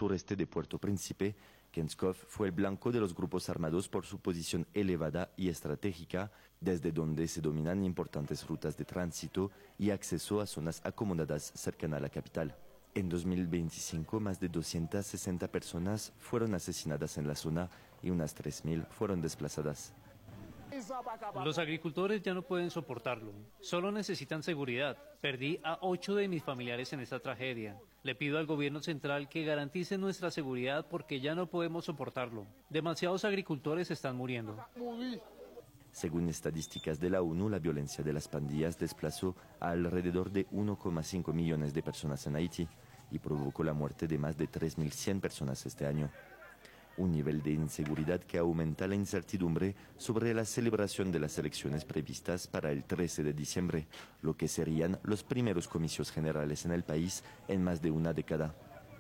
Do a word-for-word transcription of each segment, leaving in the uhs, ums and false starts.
sureste de Puerto Príncipe, Kenskov fue el blanco de los grupos armados por su posición elevada y estratégica, desde donde se dominan importantes rutas de tránsito y acceso a zonas acomodadas cercanas a la capital. En dos mil veinticinco, más de doscientas sesenta personas fueron asesinadas en la zona y unas tres mil fueron desplazadas. Los agricultores ya no pueden soportarlo, solo necesitan seguridad. Perdí a ocho de mis familiares en esta tragedia. Le pido al gobierno central que garantice nuestra seguridad porque ya no podemos soportarlo. Demasiados agricultores están muriendo. Según estadísticas de la ONU, la violencia de las pandillas desplazó a alrededor de uno coma cinco millones de personas en Haití y provocó la muerte de más de tres mil cien personas este año. Un nivel de inseguridad que aumenta la incertidumbre sobre la celebración de las elecciones previstas para el trece de diciembre, lo que serían los primeros comicios generales en el país en más de una década.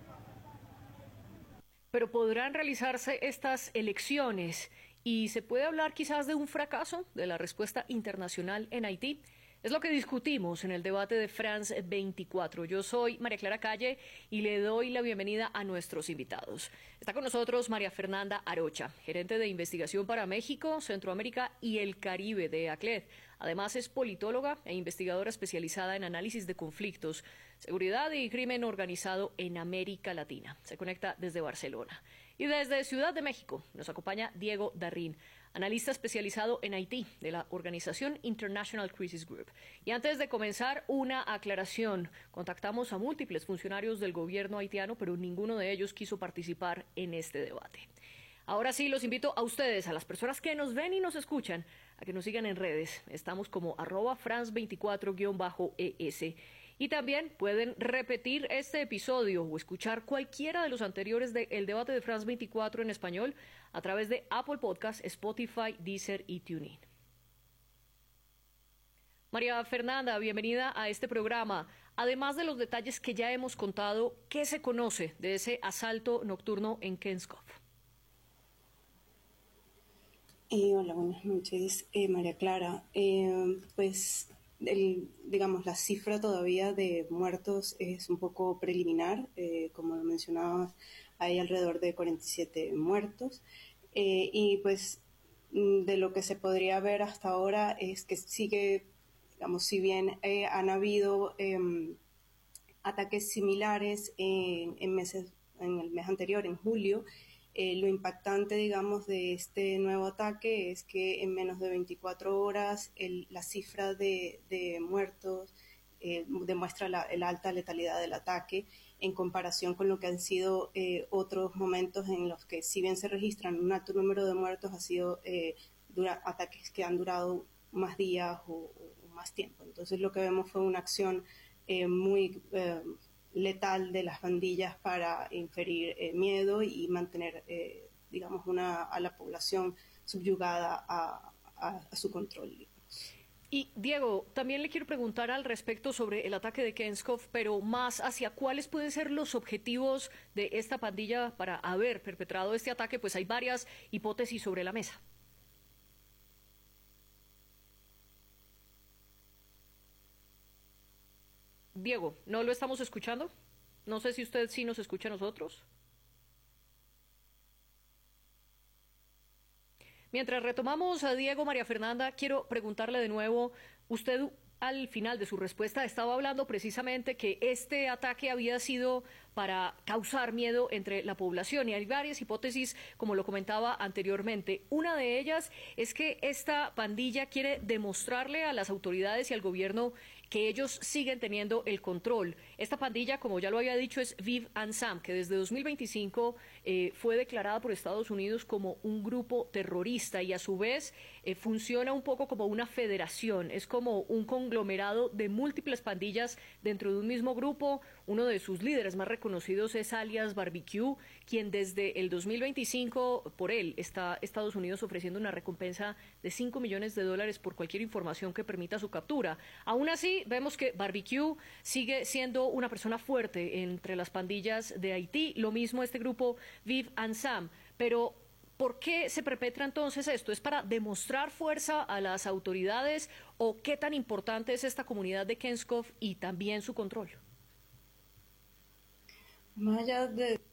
Pero ¿podrán realizarse estas elecciones? ¿Y se puede hablar quizás de un fracaso de la respuesta internacional en Haití? Es lo que discutimos en el debate de France veinticuatro. Yo soy María Clara Calle y le doy la bienvenida a nuestros invitados. Está con nosotros María Fernanda Arocha, gerente de investigación para México, Centroamérica y el Caribe de ACLED. Además es politóloga e investigadora especializada en análisis de conflictos, seguridad y crimen organizado en América Latina. Se conecta desde Barcelona. Y desde Ciudad de México nos acompaña Diego Darrín, analista especializado en Haití de la organización International Crisis Group. Y antes de comenzar, una aclaración. Contactamos a múltiples funcionarios del gobierno haitiano, pero ninguno de ellos quiso participar en este debate. Ahora sí, los invito a ustedes, a las personas que nos ven y nos escuchan, a que nos sigan en redes. Estamos como arroba France veinticuatro E S. Y también pueden repetir este episodio o escuchar cualquiera de los anteriores del debate de France veinticuatro en español a través de Apple Podcasts, Spotify, Deezer y TuneIn. María Fernanda, bienvenida a este programa. Además de los detalles que ya hemos contado, ¿qué se conoce de ese asalto nocturno en Kenskov? Eh, hola, buenas noches, eh, María Clara. Eh, pues, el, digamos, la cifra todavía de muertos es un poco preliminar. Eh, como lo mencionabas, hay alrededor de cuarenta y siete muertos. Eh, y pues, de lo que se podría ver hasta ahora es que sigue, digamos, si bien eh, han habido eh, ataques similares en, en, meses, en el mes anterior, en julio, Eh, lo impactante, digamos, de este nuevo ataque es que en menos de veinticuatro horas el, la cifra de, de muertos eh, demuestra la, la alta letalidad del ataque en comparación con lo que han sido eh, otros momentos en los que, si bien se registran un alto número de muertos, ha sido eh, dura, ataques que han durado más días o, o más tiempo. Entonces lo que vemos fue una acción eh, muy eh, letal de las pandillas para inferir eh, miedo y mantener, eh, digamos, una, a la población subyugada a, a, a su control. Digamos. Y Diego, también le quiero preguntar al respecto sobre el ataque de Kenskov, pero más hacia cuáles pueden ser los objetivos de esta pandilla para haber perpetrado este ataque, pues hay varias hipótesis sobre la mesa. Diego, ¿no lo estamos escuchando? No sé si usted sí nos escucha a nosotros. Mientras retomamos a Diego, María Fernanda, quiero preguntarle de nuevo, usted al final de su respuesta estaba hablando precisamente que este ataque había sido para causar miedo entre la población y hay varias hipótesis, como lo comentaba anteriormente. Una de ellas es que esta pandilla quiere demostrarle a las autoridades y al gobierno que ellos siguen teniendo el control. Esta pandilla, como ya lo había dicho, es Viv Ansam, que desde dos mil veinticinco eh, fue declarada por Estados Unidos como un grupo terrorista y a su vez eh, funciona un poco como una federación, es como un conglomerado de múltiples pandillas dentro de un mismo grupo. Uno de sus líderes más reconocidos es alias Barbecue, quien desde el dos mil veinticinco, por él, está Estados Unidos ofreciendo una recompensa de cinco millones de dólares por cualquier información que permita su captura. Aún así, vemos que Barbecue sigue siendo una persona fuerte entre las pandillas de Haití, lo mismo este grupo Viv Ansam, pero ¿por qué se perpetra entonces esto? ¿Es para demostrar fuerza a las autoridades o qué tan importante es esta comunidad de Kenskov y también su control? Más allá de